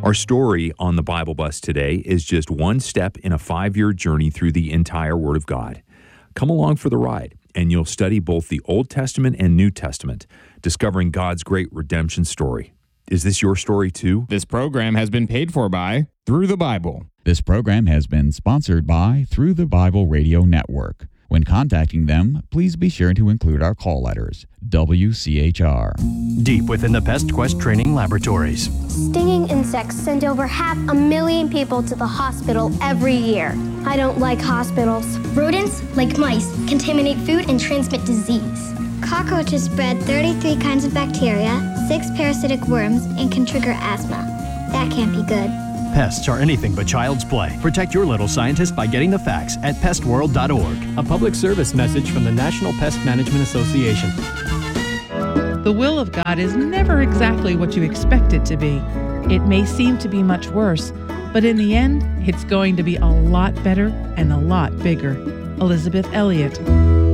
Our story on the Bible Bus today is just one step in a 5-year journey through the entire Word of God. Come along for the ride, and you'll study both the Old Testament and New Testament, discovering God's great redemption story. Is this your story too? This program has been paid for by Through the Bible. This program has been sponsored by Through the Bible Radio Network. When contacting them, please be sure to include our call letters, WCHR. Deep within the PestQuest training laboratories. Stinging insects send over 500,000 people to the hospital every year. I don't like hospitals. Rodents, like mice, contaminate food and transmit disease. Cockroaches spread 33 kinds of bacteria, 6 parasitic worms, and can trigger asthma. That can't be good. Pests are anything but child's play. Protect your little scientist by getting the facts at pestworld.org. A public service message from the National Pest Management Association. The will of God is never exactly what you expect it to be. It may seem to be much worse, but in the end, it's going to be a lot better and a lot bigger. Elizabeth Elliot.